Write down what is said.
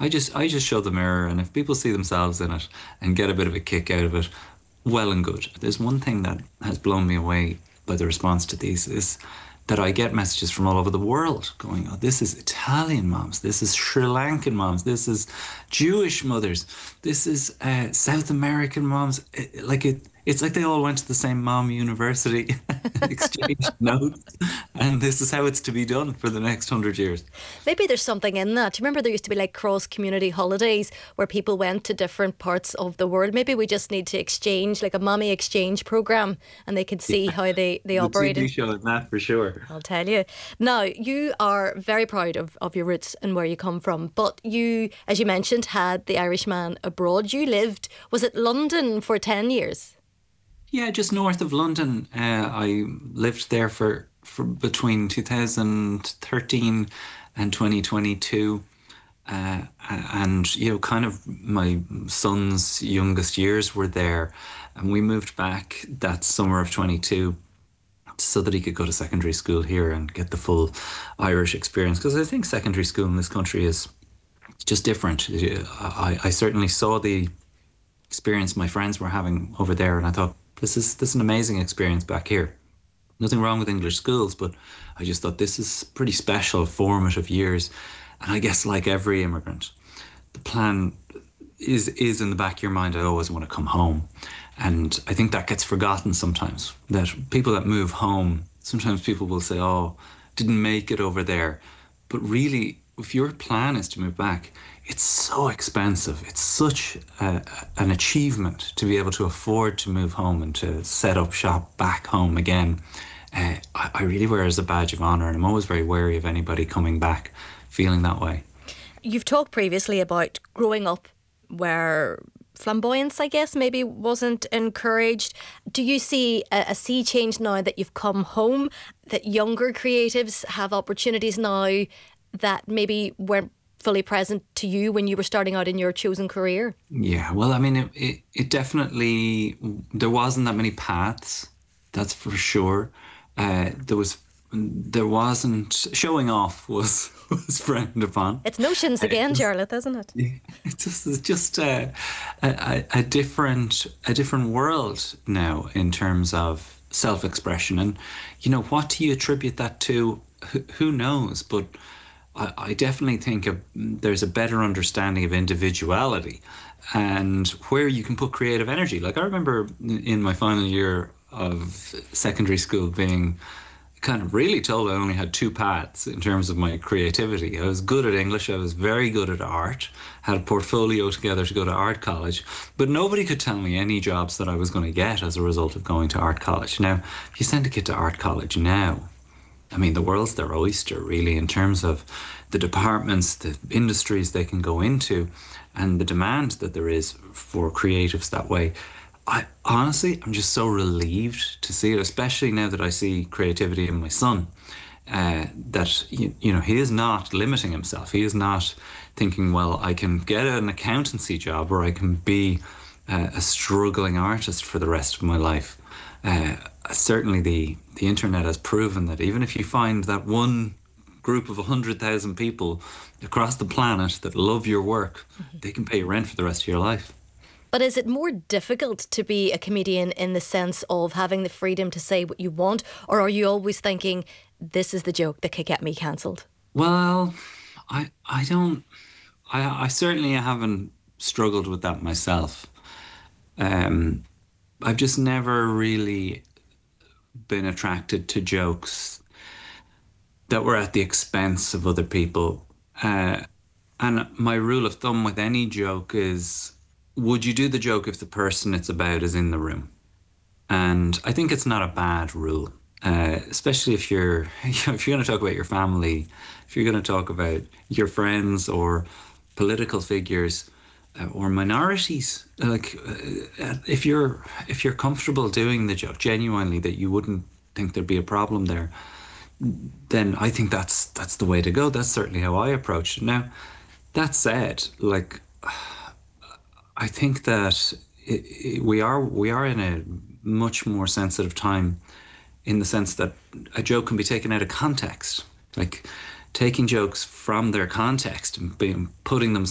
I just show the mirror, and if people see themselves in it and get a bit of a kick out of it, well and good. There's one thing that has blown me away by the response to these is that I get messages from all over the world going, oh, this is Italian moms, this is Sri Lankan moms, this is Jewish mothers, this is South American moms. It's like they all went to the same mom university, exchanged notes, and this is how it's to be done for the next 100 years. Maybe there's something in that. Do you remember there used to be like cross community holidays where people went to different parts of the world? Maybe we just need to exchange, like a mommy exchange program, and they could see how they The operate. TV show is that for sure. I'll tell you. Now, you are very proud of your roots and where you come from, but you, as you mentioned, had the Irishman abroad. You lived, was it London for 10 years? Yeah, just north of London. I lived there for between 2013 and 2022. And, kind of my son's youngest years were there. And we moved back that summer of 22 so that he could go to secondary school here and get the full Irish experience. Because I think secondary school in this country is just different. I certainly saw the experience my friends were having over there, and I thought, this is an amazing experience back here. Nothing wrong with English schools, but I just thought this is pretty special, formative years. And I guess like every immigrant, the plan is in the back of your mind, I always want to come home. And I think that gets forgotten sometimes, that people that move home, sometimes people will say, oh, didn't make it over there. But really, if your plan is to move back, it's so expensive. It's such an achievement to be able to afford to move home and to set up shop back home again. I really wear it as a badge of honour, and I'm always very wary of anybody coming back feeling that way. You've talked previously about growing up where flamboyance, I guess, maybe wasn't encouraged. Do you see a sea change now that you've come home, that younger creatives have opportunities now that maybe weren't fully present to you when you were starting out in your chosen career? Yeah, well, I mean, it definitely, there wasn't that many paths, that's for sure. There wasn't, showing off was frowned upon. It's notions again, Charlotte, isn't it? Yeah, it's just a different world now in terms of self-expression. And, what do you attribute that to? Who knows? But I definitely think there's a better understanding of individuality and where you can put creative energy. Like I remember in my final year of secondary school being kind of really told I only had two paths in terms of my creativity. I was good at English, I was very good at art, had a portfolio together to go to art college, but nobody could tell me any jobs that I was going to get as a result of going to art college. Now, if you send a kid to art college now, I mean, the world's their oyster, really, in terms of the departments, the industries they can go into, and the demand that there is for creatives that way. I'm just so relieved to see it, especially now that I see creativity in my son, that, he is not limiting himself. He is not thinking, well, I can get an accountancy job or I can be a struggling artist for the rest of my life. Certainly the internet has proven that even if you find that one group of 100,000 people across the planet that love your work, they can pay your rent for the rest of your life. But is it more difficult to be a comedian in the sense of having the freedom to say what you want, or are you always thinking, this is the joke that could get me cancelled? Well, I certainly haven't struggled with that myself. I've just never really been attracted to jokes that were at the expense of other people. And my rule of thumb with any joke is, would you do the joke if the person it's about is in the room? And I think it's not a bad rule, especially if you're if you're going to talk about your family, if you're going to talk about your friends or political figures or minorities. If you're comfortable doing the joke genuinely, that you wouldn't think there'd be a problem there, then I think that's the way to go. That's certainly how I approached it. Now, that said, I think that we are in a much more sensitive time, in the sense that a joke can be taken out of context. Like taking jokes from their context and putting them